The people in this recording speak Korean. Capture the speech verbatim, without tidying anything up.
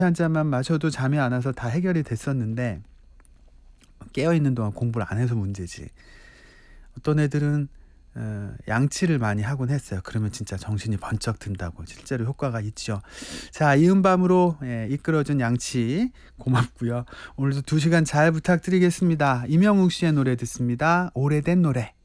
한 잔만 마셔도 잠이 안 와서 다 해결이 됐었는데 깨어있는 동안 공부를 안 해서 문제지. 어떤 애들은 어 양치를 많이 하곤 했어요. 그러면 진짜 정신이 번쩍 든다고 실제로 효과가 있죠. 자, 이은 밤으로 예 이끌어 준 양치 고맙고요. 오늘도 두 시간 잘 부탁드리겠습니다. 이명웅 씨의 노래 듣습니다. 오래된 노래.